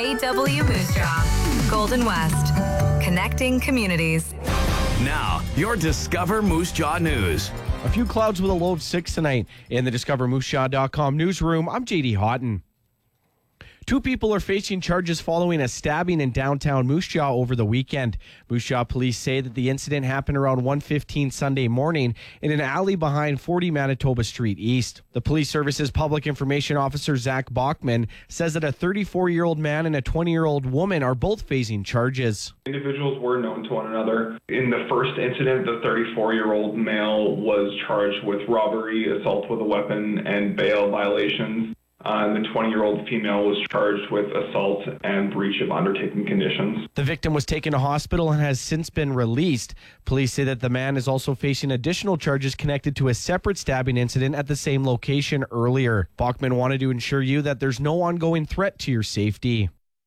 AW Moose Jaw, Golden West, connecting communities. Now, your Discover Moose Jaw News. A few clouds with a low of 6 tonight in the DiscoverMooseJaw.com newsroom. I'm JD Houghton. 2 people are facing charges following a stabbing in downtown Moose Jaw over the weekend. Moose Jaw police say that the incident happened around 1:15 Sunday morning in an alley behind 40 Manitoba Street East. The police service's public information officer, Zach Bachman, says that a 34-year-old man and a 20-year-old woman are both facing charges. Individuals were known to one another. In the first incident, the 34-year-old male was charged with robbery, assault with a weapon, and bail violations. And the 20-year-old female was charged with assault and breach of undertaking conditions. The victim was taken to hospital and has since been released. Police say that the man is also facing additional charges connected to a separate stabbing incident at the same location earlier. Bachman wanted to ensure you that there's no ongoing threat to your safety.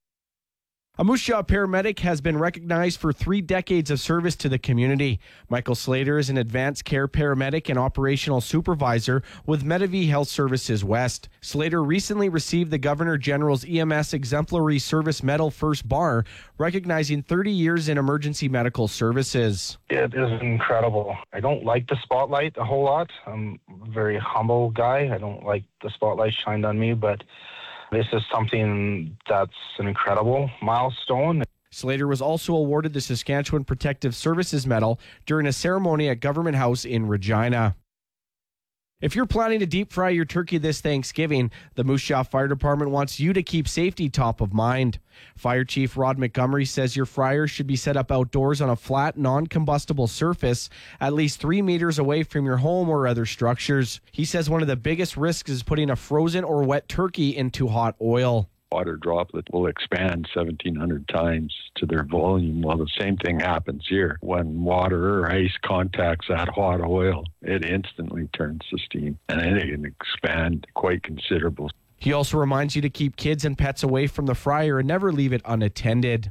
A Moose Jaw paramedic has been recognized for 3 decades of service to the community. Michael Slater is an advanced care paramedic and operational supervisor with Medavie Health Services West. Slater recently received the Governor General's EMS Exemplary Service Medal First Bar, recognizing 30 years in emergency medical services. It is incredible. I don't like the spotlight a whole lot. I'm a very humble guy. I don't like the spotlight shined on me, but this is something that's an incredible milestone. Slater was also awarded the Saskatchewan Protective Services Medal during a ceremony at Government House in Regina. If you're planning to deep fry your turkey this Thanksgiving, the Moose Jaw Fire Department wants you to keep safety top of mind. Fire Chief Rod Montgomery says your fryer should be set up outdoors on a flat, non-combustible surface at least 3 meters away from your home or other structures. He says one of the biggest risks is putting a frozen or wet turkey into hot oil. Water droplet will expand 1,700 times to their volume. Well, the same thing happens here. When water or ice contacts that hot oil, it instantly turns to steam, and it can expand quite considerably. He also reminds you to keep kids and pets away from the fryer and never leave it unattended.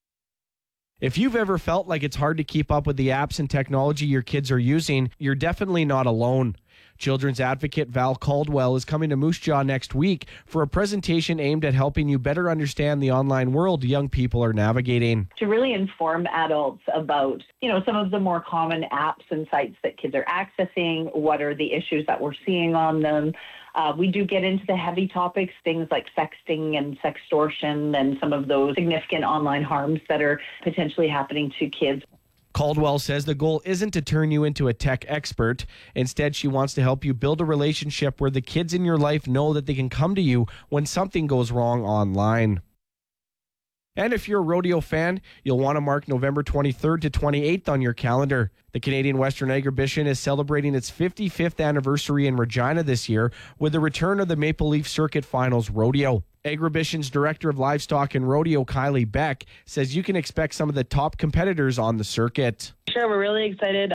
If you've ever felt like it's hard to keep up with the apps and technology your kids are using, you're definitely not alone. Children's advocate Val Caldwell is coming to Moose Jaw next week for a presentation aimed at helping you better understand the online world young people are navigating. To really inform adults about, some of the more common apps and sites that kids are accessing, what are the issues that we're seeing on them. We do get into the heavy topics, things like sexting and sextortion and some of those significant online harms that are potentially happening to kids. Caldwell says the goal isn't to turn you into a tech expert. Instead, she wants to help you build a relationship where the kids in your life know that they can come to you when something goes wrong online. And if you're a rodeo fan, you'll want to mark November 23rd to 28th on your calendar. The Canadian Western Agribition is celebrating its 55th anniversary in Regina this year with the return of the Maple Leaf Circuit Finals Rodeo. Agribition's Director of Livestock and Rodeo, Kylie Beck, says you can expect some of the top competitors on the circuit. Sure, we're really excited.